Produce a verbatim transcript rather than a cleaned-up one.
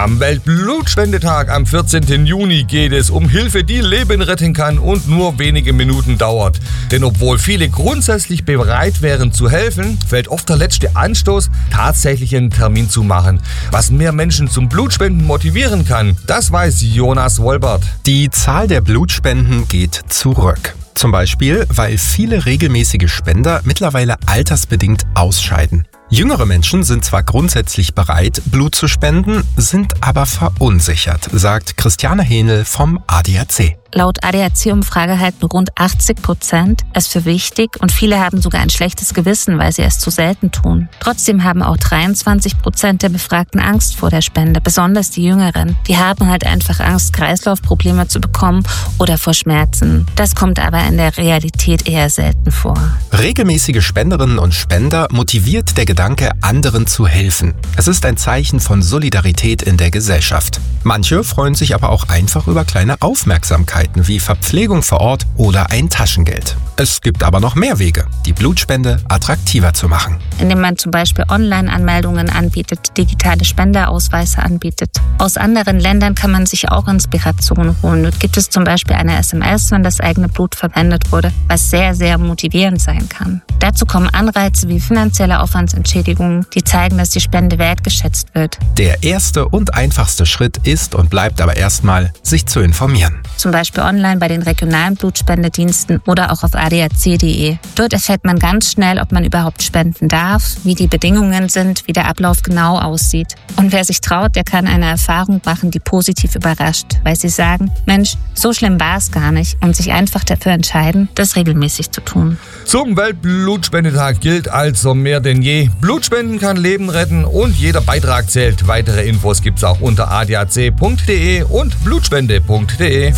Am Weltblutspendetag am vierzehnten Juni geht es um Hilfe, die Leben retten kann und nur wenige Minuten dauert. Denn obwohl viele grundsätzlich bereit wären zu helfen, fällt oft der letzte Anstoß, tatsächlich einen Termin zu machen. Was mehr Menschen zum Blutspenden motivieren kann, das weiß Jonas Wolbert. Die Zahl der Blutspenden geht zurück. Zum Beispiel, weil viele regelmäßige Spender mittlerweile altersbedingt ausscheiden. Jüngere Menschen sind zwar grundsätzlich bereit, Blut zu spenden, sind aber verunsichert, sagt Christiane Hähnel vom A D A C. Laut A D A C-Umfrage halten rund achtzig Prozent es für wichtig und viele haben sogar ein schlechtes Gewissen, weil sie es zu selten tun. Trotzdem haben auch dreiundzwanzig Prozent der Befragten Angst vor der Spende, besonders die Jüngeren. Die haben halt einfach Angst, Kreislaufprobleme zu bekommen oder vor Schmerzen. Das kommt aber in der Realität eher selten vor. Regelmäßige Spenderinnen und Spender motiviert der Gedanke, anderen zu helfen. Es ist ein Zeichen von Solidarität in der Gesellschaft. Manche freuen sich aber auch einfach über kleine Aufmerksamkeit wie Verpflegung vor Ort oder ein Taschengeld. Es gibt aber noch mehr Wege, die Blutspende attraktiver zu machen. Indem man zum Beispiel Online-Anmeldungen anbietet, digitale Spenderausweise anbietet. Aus anderen Ländern kann man sich auch Inspiration holen. Dort gibt es zum Beispiel eine S M S, wenn das eigene Blut verwendet wurde, was sehr, sehr motivierend sein kann. Dazu kommen Anreize wie finanzielle Aufwandsentschädigungen, die zeigen, dass die Spende wertgeschätzt wird. Der erste und einfachste Schritt ist und bleibt aber erstmal, sich zu informieren. Zum Beispiel online bei den regionalen Blutspendediensten oder auch auf a d a c punkt d e. Dort erfährt man ganz schnell, ob man überhaupt spenden darf, wie die Bedingungen sind, wie der Ablauf genau aussieht. Und wer sich traut, der kann eine Erfahrung machen, die positiv überrascht, weil sie sagen, Mensch, so schlimm war es gar nicht und sich einfach dafür entscheiden, das regelmäßig zu tun. Zum Weltblutspendetag gilt also mehr denn je: Blutspenden kann Leben retten und jeder Beitrag zählt. Weitere Infos gibt's auch unter a d a c punkt d e und blutspende punkt d e.